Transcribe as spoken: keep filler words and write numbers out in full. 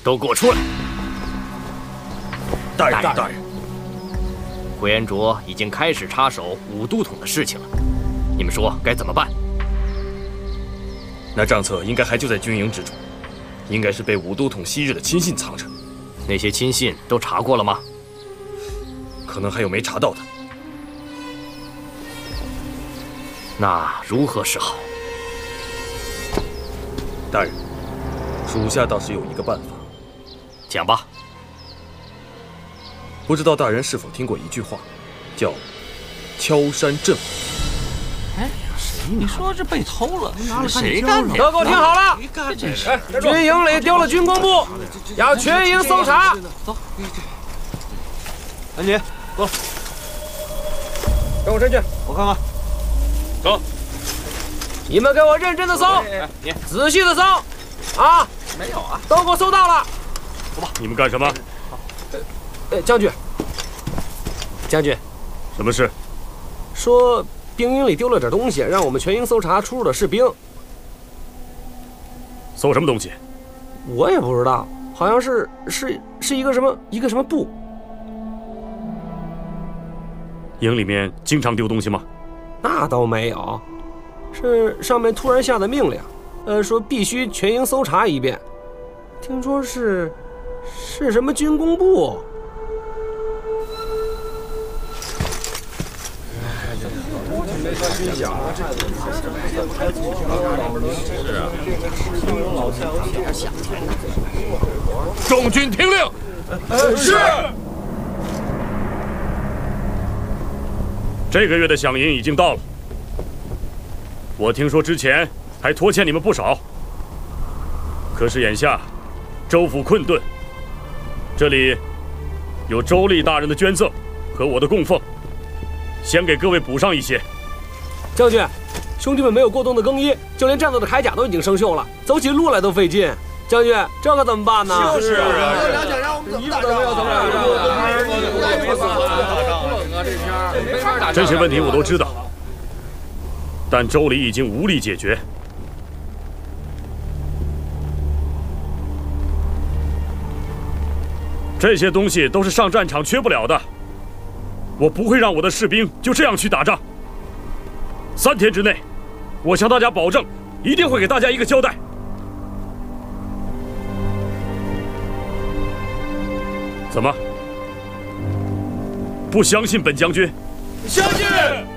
都给我出来！ 大人，大人， 呼延灼已经开始插手武都统的事情了，你们说该怎么办？ 那账册应该还就在军营之中，应该是被武都统昔日的亲信藏着。 那些亲信都查过了吗？ 可能还有没查到的。 那如何是好？ 大人，属下倒是有一个办法。 讲吧。 不知道大人是否听过一句话，叫“敲山震虎”。 哎，你说这被偷了，谁干的？ 都给我听好了！ 真是， 军营里丢了军工部，要全营搜查。 走， 安吉，走，跟我上去，我看看。 走， 你们给我认真的搜， 你仔细的搜，啊！ 没有啊， 都给我搜到了。 走吧。你们干什么？ 呃，将军，将军， 什么事？ 说兵营里丢了点东西，让我们全营搜查出入的士兵。 搜什么东西？ 我也不知道，好像是是是一个什么一个什么布。 营里面经常丢东西吗？ 那倒没有，是上面突然下的命令，呃，说必须全营搜查一遍。听说是是什么军工部。 是啊， 众军听令。 是。 这个月的饷银已经到了，我听说之前还拖欠你们不少，可是眼下州府困顿，这里有州立大人的捐赠和我的供奉，先给各位补上一些。 将军，兄弟们没有过冬的更衣，就连战斗的铠甲都已经生锈了，走起路来都费劲。将军，这可怎么办呢？ 就是啊， 了解让我们怎么打仗？ 这些问题我都知道，但州里已经无力解决。这些东西都是上战场缺不了的，我不会让我的士兵就这样去打仗。三天之内，我向大家保证，一定会给大家一个交代。怎么？不相信本将军？ 相信。